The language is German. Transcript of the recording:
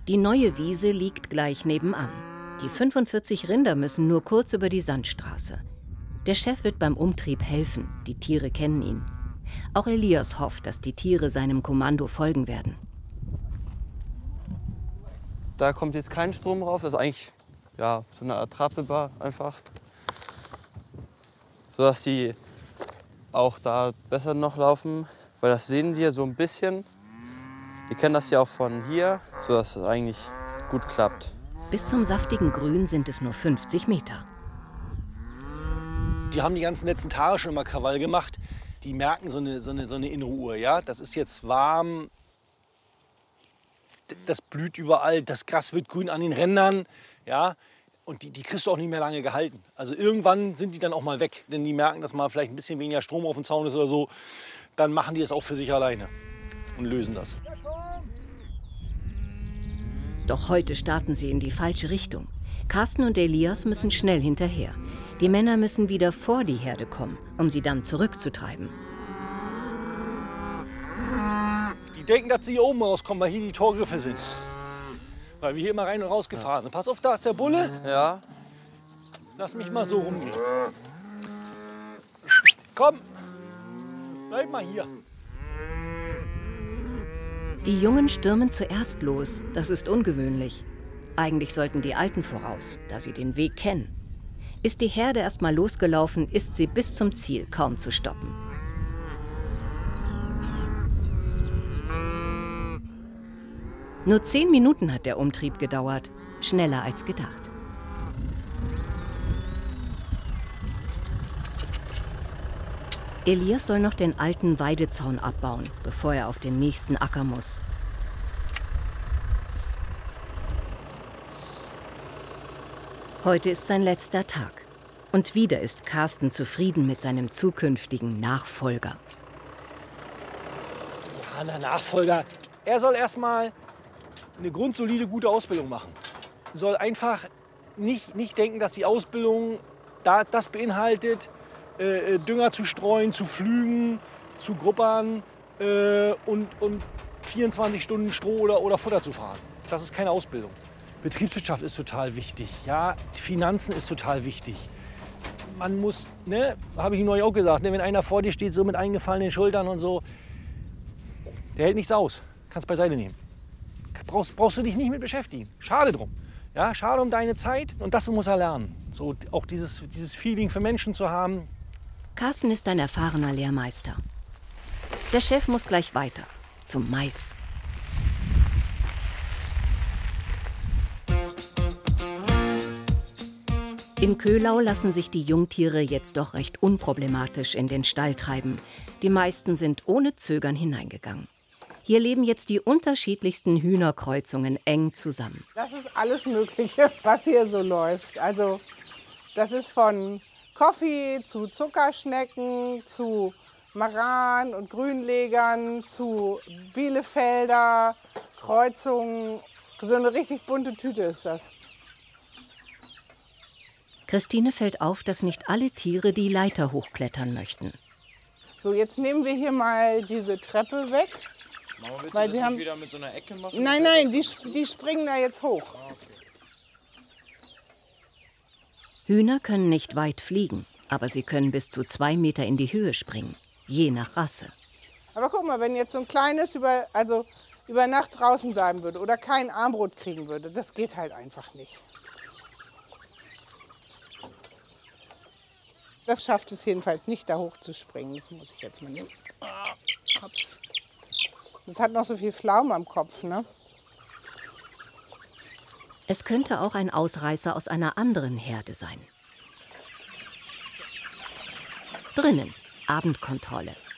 Die neue Wiese liegt gleich nebenan. Die 45 Rinder müssen nur kurz über die Sandstraße. Der Chef wird beim Umtrieb helfen, die Tiere kennen ihn. Auch Elias hofft, dass die Tiere seinem Kommando folgen werden. Da kommt jetzt kein Strom drauf, das ist eigentlich ja, so eine Art Trappelbar einfach. Sodass die auch da besser noch laufen, weil das sehen sie ja so ein bisschen. Die kennen das ja auch von hier, sodass es eigentlich gut klappt. Bis zum saftigen Grün sind es nur 50 Meter. Die haben die ganzen letzten Tage schon immer Krawall gemacht. Die merken so eine innere Uhr. Ja? Das ist jetzt warm, das blüht überall, das Gras wird grün an den Rändern. Ja? Und die kriegst du auch nicht mehr lange gehalten. Also irgendwann sind die dann auch mal weg. Denn die merken, dass mal vielleicht ein bisschen weniger Strom auf dem Zaun ist oder so. Dann machen die das auch für sich alleine und lösen das. Doch heute starten sie in die falsche Richtung. Carsten und Elias müssen schnell hinterher. Die Männer müssen wieder vor die Herde kommen, um sie dann zurückzutreiben. Die denken, dass sie hier oben rauskommen, weil hier die Torgriffe sind. Weil wir hier immer rein und raus gefahren sind. Pass auf, da ist der Bulle. Ja. Lass mich mal so rumgehen. Komm, bleib mal hier. Die Jungen stürmen zuerst los. Das ist ungewöhnlich. Eigentlich sollten die Alten voraus, da sie den Weg kennen. Ist die Herde erst mal losgelaufen, ist sie bis zum Ziel kaum zu stoppen. Nur 10 Minuten hat der Umtrieb gedauert, schneller als gedacht. Elias soll noch den alten Weidezaun abbauen, bevor er auf den nächsten Acker muss. Heute ist sein letzter Tag. Und wieder ist Carsten zufrieden mit seinem zukünftigen Nachfolger. Ja, der Nachfolger, er soll erstmal eine grundsolide, gute Ausbildung machen. Soll einfach nicht denken, dass die Ausbildung das beinhaltet, Dünger zu streuen, zu pflügen, zu gruppern und 24 Stunden Stroh oder Futter zu fahren. Das ist keine Ausbildung. Betriebswirtschaft ist total wichtig. Ja, Finanzen ist total wichtig. Man muss, ne, habe ich ihm neulich auch gesagt, ne, wenn einer vor dir steht, so mit eingefallenen Schultern und so, der hält nichts aus. Kannst beiseite nehmen. Brauchst du dich nicht mit beschäftigen. Schade drum. Ja, schade um deine Zeit und das muss er lernen. So, auch dieses Feeling für Menschen zu haben. Carsten ist ein erfahrener Lehrmeister. Der Chef muss gleich weiter, zum Mais. In Köhlau lassen sich die Jungtiere jetzt doch recht unproblematisch in den Stall treiben. Die meisten sind ohne Zögern hineingegangen. Hier leben jetzt die unterschiedlichsten Hühnerkreuzungen eng zusammen. Das ist alles Mögliche, was hier so läuft. Also das ist von Koffee zu Zuckerschnecken, zu Maran und Grünlegern, zu Bielefelder Kreuzungen. So eine richtig bunte Tüte ist das. Christine fällt auf, dass nicht alle Tiere die Leiter hochklettern möchten. So, jetzt nehmen wir hier mal diese Treppe weg. Mama, willst weil du sie das haben nicht wieder mit so einer Ecke machen? Nein, die springen da jetzt hoch. Ah, okay. Hühner können nicht weit fliegen, aber sie können bis zu 2 Meter in die Höhe springen, je nach Rasse. Aber guck mal, wenn jetzt so ein kleines über Nacht draußen bleiben würde oder kein Armbrot kriegen würde, das geht halt einfach nicht. Das schafft es jedenfalls nicht, da hoch zu springen. Das muss ich jetzt mal nehmen. Das hat noch so viel Pflaumen am Kopf, ne? Es könnte auch ein Ausreißer aus einer anderen Herde sein. Drinnen, Abendkontrolle.